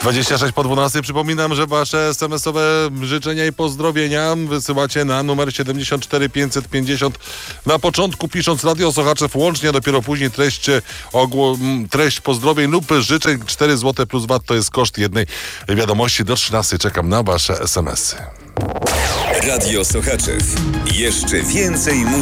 26 po 12. Przypominam, że wasze SMS-owe życzenia i pozdrowienia wysyłacie na numer 74 550. Na początku pisząc Radio Sochaczew łącznie, a dopiero później treść pozdrowień lub życzeń. 4 zł plus VAT to jest koszt jednej wiadomości. Do 13 czekam na wasze SMS-y. Radio Sochaczew. Jeszcze więcej muzyki.